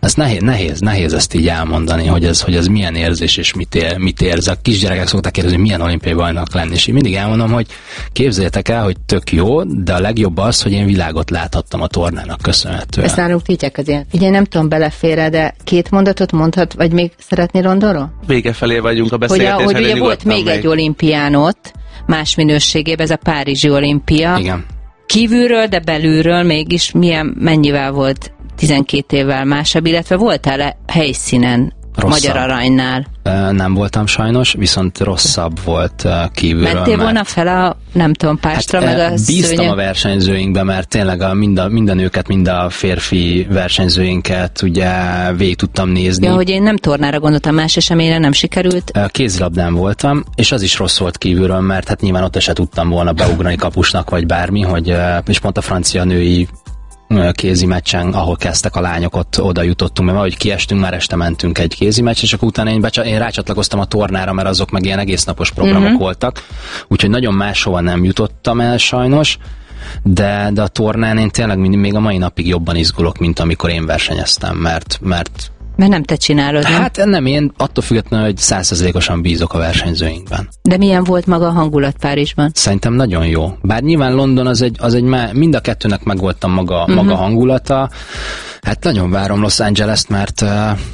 Ez nehéz ezt így elmondani, hogy ez milyen érzés, és mit érz. A kisgyerekek szokták kérdezni, hogy milyen olimpiai bajnok lenni. És én mindig elmondom, hogy képzeljétek el, hogy tök jó, de a legjobb az, hogy én világot láthattam a tornának köszönhetően. Ezt nálunk tudják azért. Ugye nem tudom, belefér, de 2 mondatot mondhat, vagy még szeretné Rondonról? Vége felé vagyunk a beszélgetésben. Hogy ugye volt még egy olimpián ott, más minőségében, ez a Párizsi olimpia. Igen. Kívülről, de belülről mégis mennyivel volt 12 évvel másabb, illetve voltál-e helyszínen Rosszabb. Magyar Aranynál? Nem voltam sajnos, viszont rosszabb volt kívülről. Mentél volna fel a, nem tudom, pástra, meg a bíztam a versenyzőinkbe, mert tényleg minden őket, mind a férfi versenyzőinket ugye végig tudtam nézni. Ja, hogy én nem tornára gondoltam, más eseményre nem sikerült. Kézilabdán voltam, és az is rossz volt kívülről, mert hát nyilván ott se tudtam volna beugrani kapusnak, vagy bármi, és pont a francia női kézi meccsen, ahol kezdtek a lányok, oda jutottunk, mert valahogy kiestünk, már este mentünk egy kézi meccs, és akkor utána én rácsatlakoztam a tornára, mert azok meg ilyen egésznapos programok voltak, úgyhogy nagyon máshova nem jutottam el sajnos, de a tornán én tényleg még a mai napig jobban izgulok, mint amikor én versenyeztem, mert nem te csinálod, nem? Hát nem, én attól függetlenül, hogy 100%-osan bízok a versenyzőinkben. De milyen volt maga a hangulat Párizsban? Szerintem nagyon jó. Bár nyilván London az egy mind a kettőnek megvoltam maga hangulata. Hát nagyon várom Los Angeles-t, mert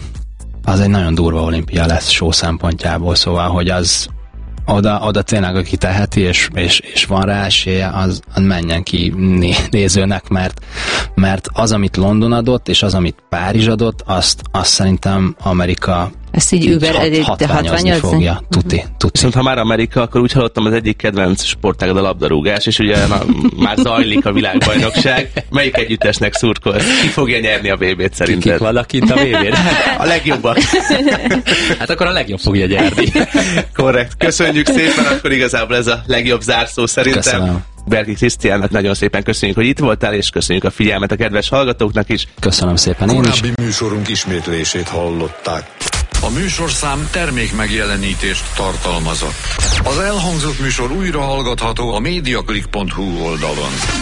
az egy nagyon durva olimpia lesz show szempontjából, szóval, hogy az oda tényleg, aki teheti, és van rá esélye, az menjen ki nézőnek, mert az, amit London adott, és az, amit Párizs adott, azt szerintem Amerika ezt így hatványozni fogja. Tuti. Viszont ha már Amerika, akkor úgy hallottam, az egyik kedvenc sportágad a labdarúgás, és ugye már zajlik a világbajnokság. Melyik együttesnek szurkolsz? Ki fogja nyerni a VB-t szerinted? Kik vannak kint a VB-n? A legjobbak. Hát akkor a legjobb fogja nyerni. Korrekt. Köszönjük szépen, akkor igazából ez a legjobb zárszó szerintem. Köszönöm. Berki Krisztiánnak nagyon szépen köszönjük, hogy itt voltál, és köszönjük a figyelmet a kedves hallgatóknak is. Köszönöm szépen én is. Korábbi műsorunk ismétlését hallották. A műsorszám termék megjelenítést tartalmazott. Az elhangzott műsor újra hallgatható a mediaclick.hu oldalon.